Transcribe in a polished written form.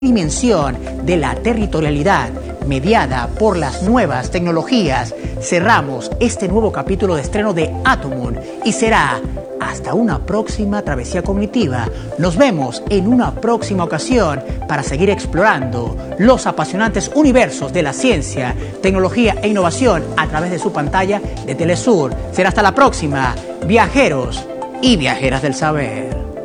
dimensión de la territorialidad mediada por las nuevas tecnologías, cerramos este nuevo capítulo de estreno de Atomun y será hasta una próxima travesía cognitiva. Nos vemos en una próxima ocasión para seguir explorando los apasionantes universos de la ciencia, tecnología e innovación a través de su pantalla de Telesur. Será hasta la próxima, viajeros y viajeras del saber.